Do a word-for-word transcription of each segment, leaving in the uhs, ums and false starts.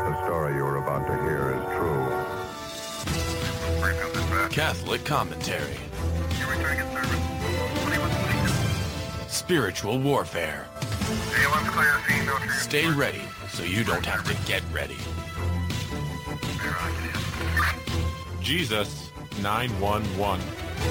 The story you are about to hear is true. Catholic commentary. Spiritual warfare. Stay ready so you don't have to get ready. Jesus nine one one.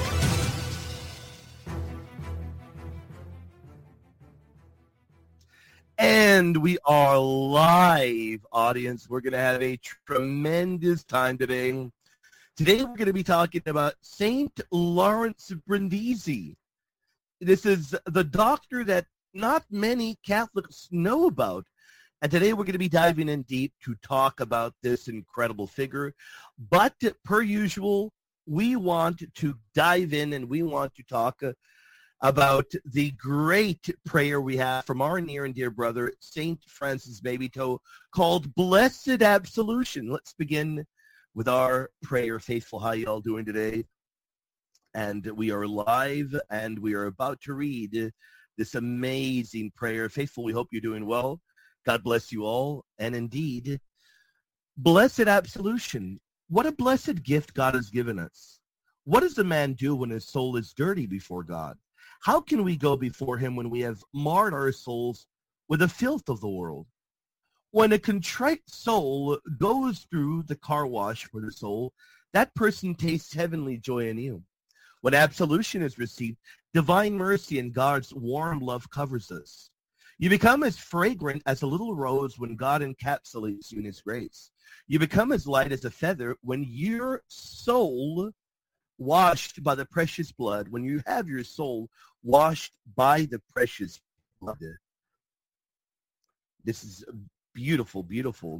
And we are live, audience. We're going to have a tremendous time today. Today we're going to be talking about Saint Lawrence of Brindisi. This is the doctor that not many Catholics know about. And today we're going to be diving in deep to talk about this incredible figure. But per usual, we want to dive in and we want to talk uh, about the great prayer we have from our near and dear brother, Saint Francis Babytoe, called Blessed Absolution. Let's begin with our prayer. Faithful, how you all doing today? And we are live, and we are about to read this amazing prayer. Faithful, we hope you're doing well. God bless you all. And indeed, Blessed Absolution. What a blessed gift God has given us. What does a man do when his soul is dirty before God? How can we go before him when we have marred our souls with the filth of the world? When a contrite soul goes through the car wash for the soul, that person tastes heavenly joy anew. When absolution is received, divine mercy and God's warm love covers us. You become as fragrant as a little rose when God encapsulates you in his grace. You become as light as a feather when your soul washed by the precious blood, when you have your soul washed by the precious blood. This is beautiful, beautiful.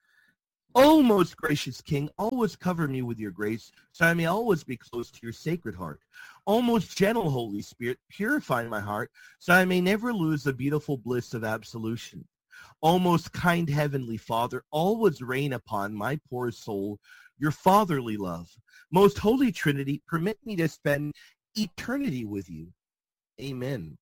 O most gracious King, always cover me with your grace, so I may always be close to your sacred heart. O most gentle Holy Spirit, purify my heart, so I may never lose the beautiful bliss of absolution. O most kind Heavenly Father, always rain upon my poor soul your fatherly love. Most Holy Trinity, permit me to spend eternity with you. Amen.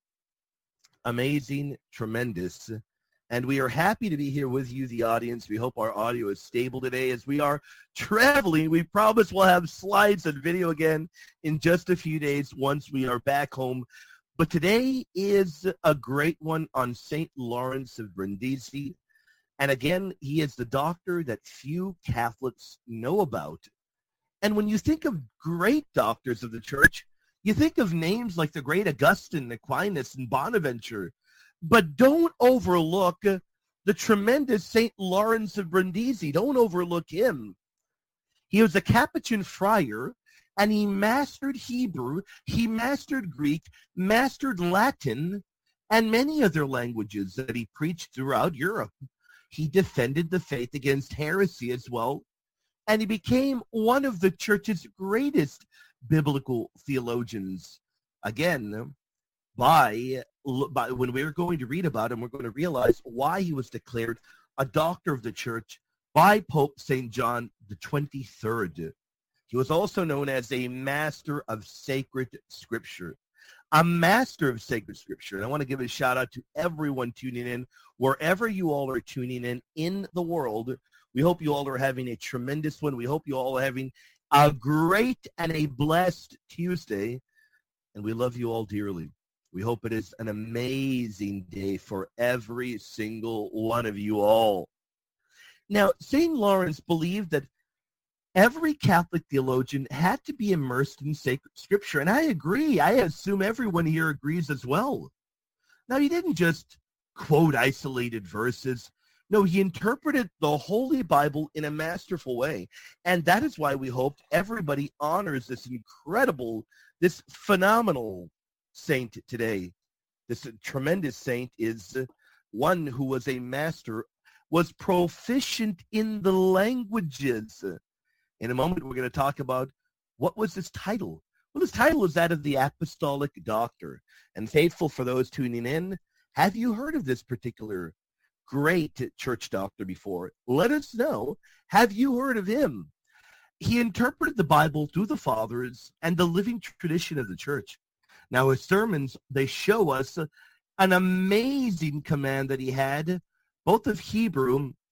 Amazing, tremendous. And we are happy to be here with you, the audience. We hope our audio is stable today as we are traveling. We promise we'll have slides and video again in just a few days once we are back home. But today is a great one on Saint Lawrence of Brindisi. And again, he is the doctor that few Catholics know about. And when you think of great doctors of the church, you think of names like the great Augustine, Aquinas, and Bonaventure. But don't overlook the tremendous Saint Lawrence of Brindisi. Don't overlook him. He was a Capuchin friar, and he mastered Hebrew, he mastered Greek, mastered Latin, and many other languages that he preached throughout Europe. He defended the faith against heresy as well, and he became one of the church's greatest biblical theologians. Again, by, by when we're going to read about him, we're going to realize why he was declared a doctor of the church by Pope Saint John the twenty-third. He was also known as a master of sacred scripture. A master of sacred scripture. And I want to give a shout out to everyone tuning in, wherever you all are tuning in in the world. We hope you all are having a tremendous one. We hope you all are having a great and a blessed Tuesday. And we love you all dearly. We hope it is an amazing day for every single one of you all. Now, Saint Lawrence believed that every Catholic theologian had to be immersed in sacred scripture. And I agree. I assume everyone here agrees as well. Now, he didn't just quote isolated verses. No, he interpreted the Holy Bible in a masterful way. And that is why we hope everybody honors this incredible, this phenomenal saint today. This tremendous saint is one who was a master, was proficient in the languages. In a moment, we're going to talk about what was his title. Well, his title was that of the Apostolic Doctor. And faithful, for those tuning in, have you heard of this particular great church doctor before? Let us know. Have you heard of him? He interpreted the Bible through the fathers and the living tradition of the church. Now, his sermons, they show us an amazing command that he had, both of Hebrew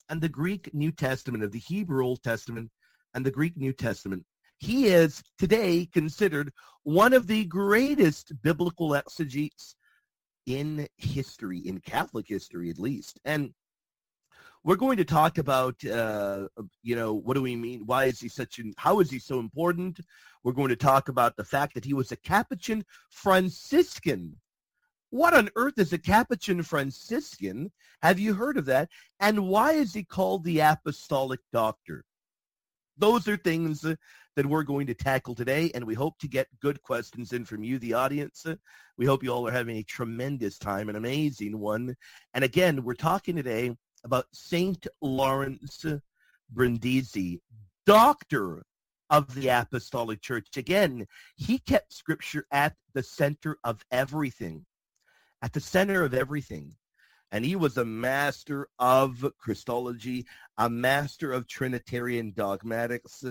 and the Greek New Testament, of the Hebrew Old Testament and the Greek New Testament. He is today considered one of the greatest biblical exegetes in history, in Catholic history at least. And we're going to talk about, uh, you know, what do we mean? Why is he such an, how is he so important? We're going to talk about the fact that he was a Capuchin Franciscan. What on earth is a Capuchin Franciscan? Have you heard of that? And why is he called the Apostolic Doctor? Those are things uh, that we're going to tackle today, and we hope to get good questions in from you, the audience. We hope you all are having a tremendous time, an amazing one. And again, we're talking today about Saint Lawrence Brindisi, doctor of the Apostolic Church. Again, he kept Scripture at the center of everything, at the center of everything. And he was a master of Christology, a master of Trinitarian dogmatics.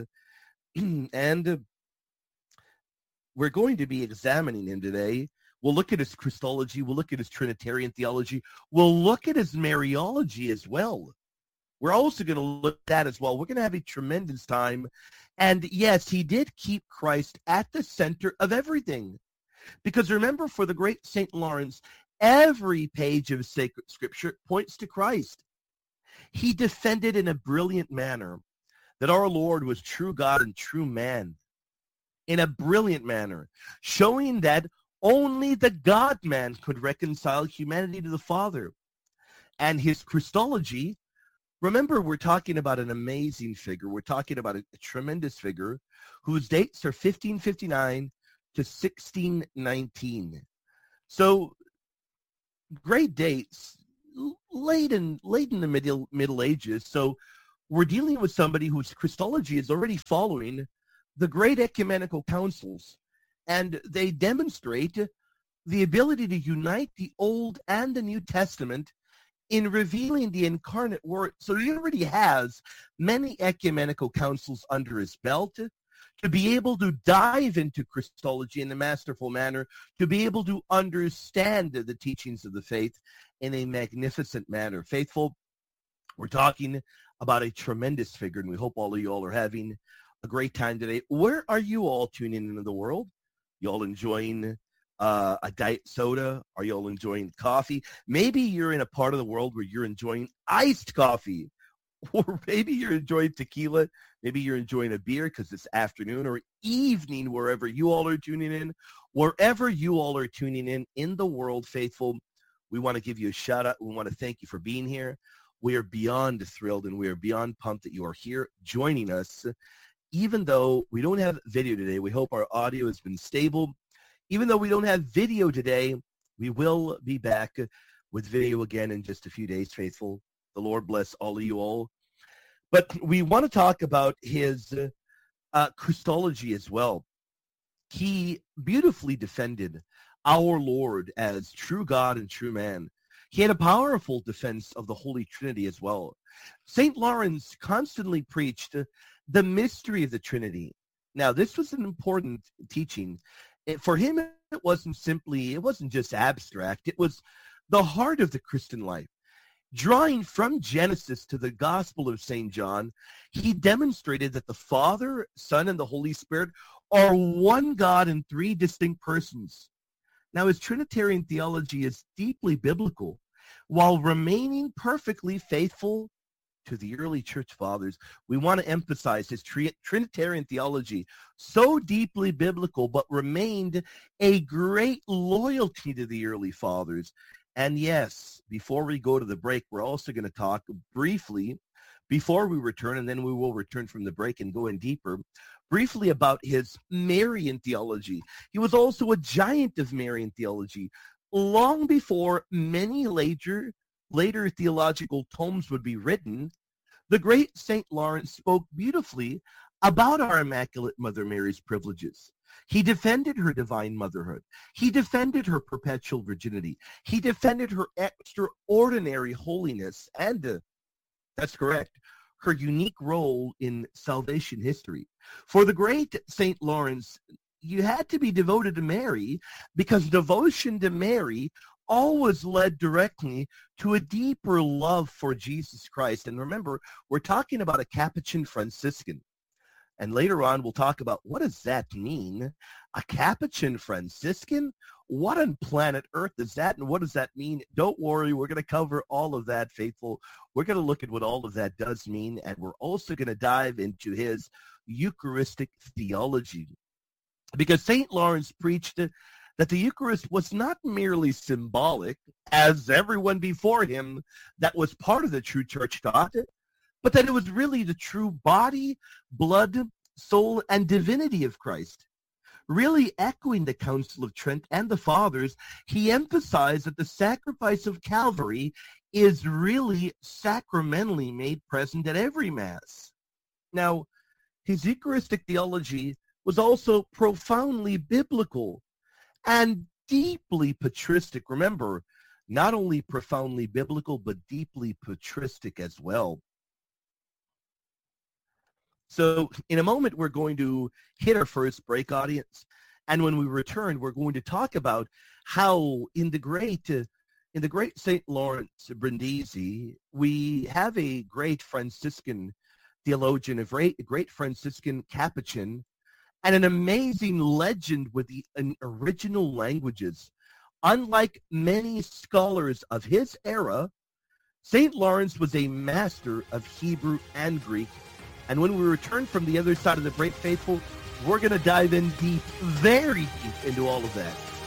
And we're going to be examining him today. We'll look at his Christology. We'll look at his Trinitarian theology. We'll look at his Mariology as well. We're also going to look at that as well. We're going to have a tremendous time. And yes, he did keep Christ at the center of everything. Because remember, for the great Saint Lawrence, every page of sacred Scripture points to Christ. He defended in a brilliant manner that our Lord was true God and true man, in a brilliant manner, showing that only the God-man could reconcile humanity to the Father. And his Christology, remember, we're talking about an amazing figure. We're talking about a, a tremendous figure whose dates are fifteen fifty-nine to sixteen nineteen. So great dates, late in late in the middle Middle Ages. So we're dealing with somebody whose Christology is already following the great ecumenical councils, and they demonstrate the ability to unite the Old and the New Testament in revealing the incarnate Word. So he already has many ecumenical councils under his belt to be able to dive into Christology in a masterful manner, to be able to understand the teachings of the faith in a magnificent manner. Faithful, we're talking about a tremendous figure, and we hope all of you all are having a great time today. Where are you all tuning into the world? You all enjoying uh, a diet soda? Are you all enjoying coffee? Maybe you're in a part of the world where you're enjoying iced coffee. Or maybe you're enjoying tequila. Maybe you're enjoying a beer because it's afternoon or evening, wherever you all are tuning in. Wherever you all are tuning in in the world, faithful, we want to give you a shout out. We want to thank you for being here. We are beyond thrilled and we are beyond pumped that you are here joining us. Even though we don't have video today, we hope our audio has been stable. Even though we don't have video today, we will be back with video again in just a few days, faithful. The Lord bless all of you all. But we want to talk about his uh, Christology as well. He beautifully defended our Lord as true God and true man. He had a powerful defense of the Holy Trinity as well. Saint Lawrence constantly preached the mystery of the Trinity. Now, this was an important teaching. It, for him, it wasn't simply, it wasn't just abstract. It was the heart of the Christian life. Drawing from Genesis to the Gospel of Saint John, he demonstrated that the Father, Son, and the Holy Spirit are one God in three distinct persons. Now, his Trinitarian theology is deeply biblical, while remaining perfectly faithful to the early church fathers. We want to emphasize his tri- Trinitarian theology, so deeply biblical, but remained a great loyalty to the early fathers. And yes, before we go to the break, we're also going to talk briefly, before we return, and then we will return from the break and go in deeper, briefly about his Marian theology. He was also a giant of Marian theology. Long before many later, later theological tomes would be written, the great Saint Lawrence spoke beautifully about our Immaculate Mother Mary's privileges. He defended her divine motherhood. He defended her perpetual virginity. He defended her extraordinary holiness and, uh, that's correct, her unique role in salvation history. For the great Saint Lawrence, you had to be devoted to Mary because devotion to Mary always led directly to a deeper love for Jesus Christ. And remember, we're talking about a Capuchin Franciscan. And later on, we'll talk about what does that mean? A Capuchin Franciscan? What on planet Earth is that, and what does that mean? Don't worry, we're going to cover all of that, faithful. We're going to look at what all of that does mean, and we're also going to dive into his Eucharistic theology. Because Saint Lawrence preached that the Eucharist was not merely symbolic, as everyone before him that was part of the true church taught, but that it was really the true body, blood, soul, and divinity of Christ. Really echoing the Council of Trent and the Fathers, he emphasized that the sacrifice of Calvary is really sacramentally made present at every Mass. Now, his Eucharistic theology was also profoundly biblical and deeply patristic. Remember, not only profoundly biblical, but deeply patristic as well. So in a moment, we're going to hit our first break, audience. And when we return, we're going to talk about how in the great uh, in the great Saint Lawrence Brindisi, we have a great Franciscan theologian, a great, a great Franciscan Capuchin, and an amazing legend with the an original languages. Unlike many scholars of his era, Saint Lawrence was a master of Hebrew and Greek. And when we return from the other side of the break, faithful, we're going to dive in deep, very deep into all of that.